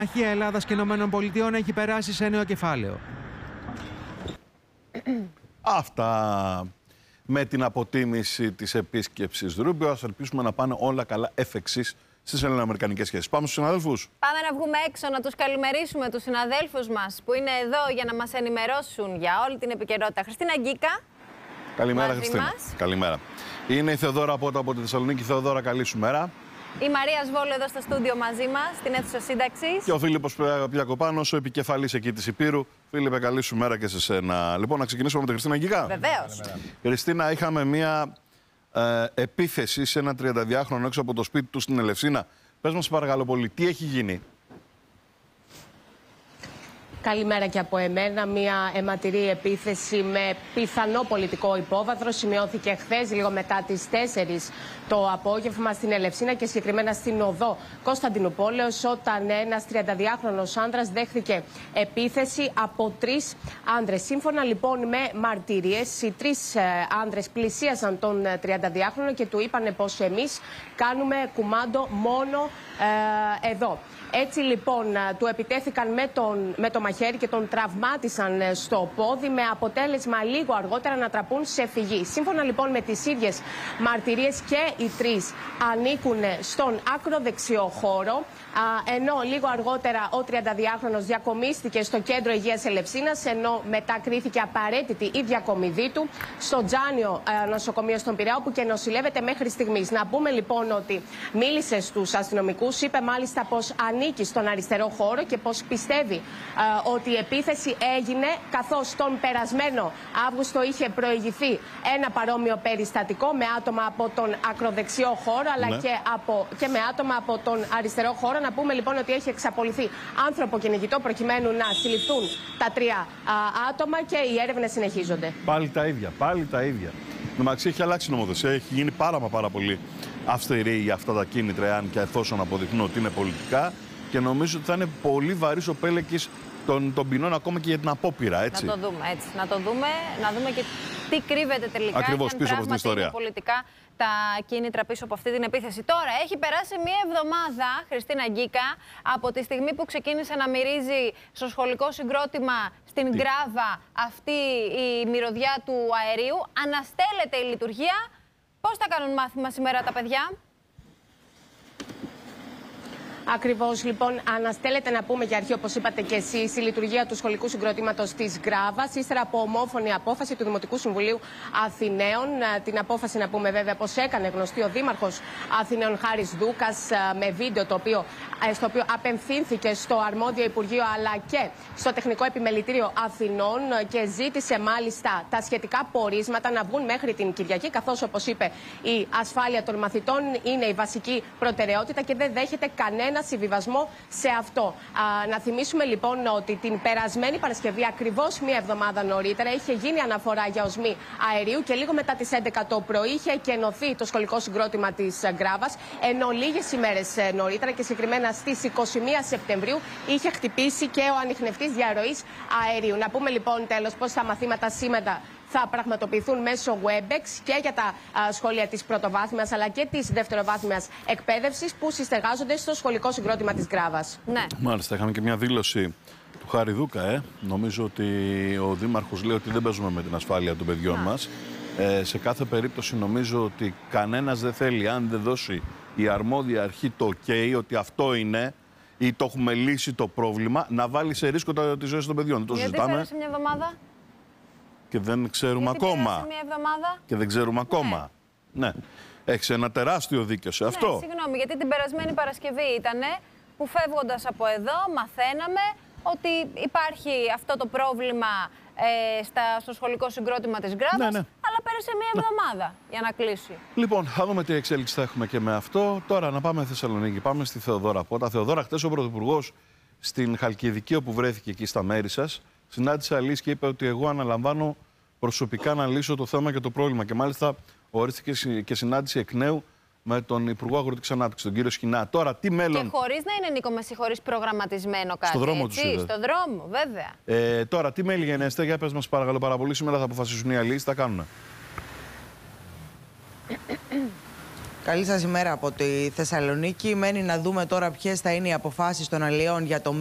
Η Ελλάδας και Ηνωμένων Πολιτειών έχει περάσει σε νέο κεφάλαιο. Αυτά με την αποτίμηση της επίσκεψης Ρούμπιο. Ας ελπίσουμε να πάνε όλα καλά εφ' εξής στις ελληνοαμερικανικές σχέσεις. Πάμε στους συναδέλφους. Πάμε να βγούμε έξω να τους καλημερίσουμε, τους συναδέλφους μας που είναι εδώ για να μας ενημερώσουν για όλη την επικαιρότητα. Χριστίνα Γκίκα. Καλημέρα, Χριστίνα. Καλημέρα. Είναι η Θεοδόρα από τη Θεσσαλονίκη. Θεοδόρα, καλή σου μέρα. Η Μαρία Σβόλου εδώ στο στούντιο μαζί μας, στην αίθουσα σύνταξης. Και ο Φίλιππος Πιακοπάνος, ο επικεφαλής εκεί της Υπήρου. Φίλιππε, καλή σου μέρα και σε σένα. Λοιπόν, να ξεκινήσουμε με τη Χριστίνα Γκίκα. Βεβαίως. Χριστίνα, είχαμε μία επίθεση σε ένα 32χρονο έξω από το σπίτι του στην Ελευσίνα. Πες μας παρακαλώ πολύ, τι έχει γίνει? Καλημέρα και από εμένα. Μια αιματηρή επίθεση με πιθανό πολιτικό υπόβαθρο σημειώθηκε χθες, λίγο μετά τις 4 το απόγευμα στην Ελευσίνα και συγκεκριμένα στην οδό Κωνσταντινουπόλεως, όταν ένας 32χρονος άνδρας δέχθηκε επίθεση από 3 άνδρες. Σύμφωνα λοιπόν με μαρτυρίες, οι 3 άνδρες πλησίασαν τον 32χρονο και του είπανε πως εμείς κάνουμε κουμάντο μόνο εδώ. Έτσι λοιπόν του επιτέθηκαν με το μαχαίρι και τον τραυμάτισαν στο πόδι, με αποτέλεσμα λίγο αργότερα να τραπούν σε φυγή. Σύμφωνα λοιπόν με τις ίδιες μαρτυρίες, και οι 3 ανήκουν στον άκρο-δεξιό χώρο, ενώ λίγο αργότερα ο 32χρονος διακομίστηκε στο κέντρο υγείας Ελευσίνας, ενώ μετά κρίθηκε απαραίτητη η διακομιδή του στο Τζάνιο νοσοκομείο στον Πειραιά, όπου και νοσηλεύεται μέχρι στιγμής. Να πούμε λοιπόν ότι μίλησε στους αστυνομικούς, είπε μάλιστα πως ανήκει στον αριστερό χώρο και πως πιστεύει ότι η επίθεση έγινε καθώς τον περασμένο Αύγουστο είχε προηγηθεί ένα παρόμοιο περιστατικό με άτομα από τον ακροδεξιό χώρο, αλλά και με άτομα από τον αριστερό χώρο. Να πούμε λοιπόν ότι έχει εξαπολυθεί άνθρωπο κυνηγητό προκειμένου να συλληφθούν τα 3 άτομα και οι έρευνες συνεχίζονται. Πάλι τα ίδια, πάλι τα ίδια. Νομαξί, έχει αλλάξει η νομοθεσία, έχει γίνει πάρα πολύ αυστηρή για αυτά τα κίνητρα, αν και εφόσον αποδειχνούν ότι είναι πολιτικά, και νομίζω ότι θα είναι πολύ βαρύς ο πέλεκης των ποινών ακόμα και για την απόπειρα, έτσι. Να το δούμε, έτσι. Να δούμε και τι κρύβεται τελικά. Ακριβώς, πίσω από αυτήν την ιστορία. Είναι πολιτικά τα κίνητρα πίσω από αυτή την επίθεση. Τώρα, έχει περάσει μία εβδομάδα, Χριστίνα Γκίκα, από τη στιγμή που ξεκίνησε να μυρίζει στο σχολικό συγκρότημα στην Γκράβα αυτή η μυρωδιά του αερίου. Αναστέλλεται η λειτουργία. Πώς θα κάνουν μάθημα σήμερα τα παιδιά? Ακριβώς λοιπόν, αναστέλλεται, να πούμε για αρχή, όπως είπατε και εσείς, η λειτουργία του σχολικού συγκροτήματος της Γκράβας, ύστερα από ομόφωνη απόφαση του Δημοτικού Συμβουλίου Αθηναίων. Την απόφαση, να πούμε βέβαια, πως έκανε γνωστή ο Δήμαρχος Αθηναίων Χάρης Δούκας με βίντεο στο οποίο απευθύνθηκε στο αρμόδιο Υπουργείο αλλά και στο Τεχνικό Επιμελητήριο Αθηνών και ζήτησε μάλιστα τα σχετικά πορίσματα να βγουν μέχρι την Κυριακή, καθώς, όπως είπε, η ασφάλεια των μαθητών είναι η βασική προτεραιότητα και δεν δέχεται κανένα συμβιβασμό σε αυτό. Να θυμίσουμε λοιπόν ότι την περασμένη Παρασκευή, ακριβώς μία εβδομάδα νωρίτερα, είχε γίνει αναφορά για οσμή αερίου και λίγο μετά τις 11 το πρωί είχε εκενωθεί το σχολικό συγκρότημα της Γκράβας, ενώ λίγες ημέρες νωρίτερα και συγκεκριμένα στις 21 Σεπτεμβρίου είχε χτυπήσει και ο ανιχνευτής διαρροής αερίου. Να πούμε λοιπόν τέλος πως τα μαθήματα σήμερα θα πραγματοποιηθούν μέσω WebEx και για τα σχολεία της πρωτοβάθμιας αλλά και της δευτεροβάθμιας εκπαίδευσης που συστεγάζονται στο σχολικό συγκρότημα της Γκράβας. Ναι. Μάλιστα, είχαμε και μια δήλωση του Χάρη Δούκα. Νομίζω ότι ο Δήμαρχος λέει ότι δεν παίζουμε με την ασφάλεια των παιδιών μας. Σε κάθε περίπτωση νομίζω ότι κανένας δεν θέλει, αν δεν δώσει η αρμόδια αρχή το OK, ότι αυτό είναι ή το έχουμε λύσει το πρόβλημα, να βάλει σε ρίσκο τη ζωή των παιδιών. Γιατί πέρασε μια εβδομάδα και δεν ξέρουμε ακόμα. Μια εβδομάδα και δεν ξέρουμε ακόμα. Ναι. Έχεις ένα τεράστιο δίκιο σε αυτό. Ναι, συγγνώμη, γιατί την περασμένη Παρασκευή ήτανε που φεύγοντας από εδώ μαθαίναμε ότι υπάρχει αυτό το πρόβλημα στο σχολικό συγκρότημα της Γκράβας, αλλά πέρασε μία εβδομάδα για να κλείσει. Λοιπόν, θα δούμε τι εξέλιξη θα έχουμε και με αυτό. Τώρα να πάμε στη Θεσσαλονίκη, πάμε στη Θεοδόρα Πότα. Θεοδόρα, χτες ο Πρωθυπουργός στην Χαλκιδική, όπου βρέθηκε εκεί στα μέρη σας, συνάντησε Αλής και είπε ότι εγώ αναλαμβάνω προσωπικά να λύσω το θέμα και το πρόβλημα. Και μάλιστα ορίστηκε και συνάντηση εκ νέου με τον Υπουργό Αγροτικής Ανάπτυξης, τον κύριο Σχοινά. Τώρα, τι μέλλον. Και χωρίς να είναι, Νίκο, με συγχωρείς, προγραμματισμένο κάτι. Στο δρόμο του. Στο δρόμο, βέβαια. Τώρα, τι μέλη γενέστε, για πες μας παρακαλώ πάρα πολύ. Σήμερα θα αποφασίσουν οι αλλοί, τι θα κάνουν. Καλή σας ημέρα από τη Θεσσαλονίκη. Μένει να δούμε τώρα ποιες θα είναι οι αποφάσεις των αλλιέων για το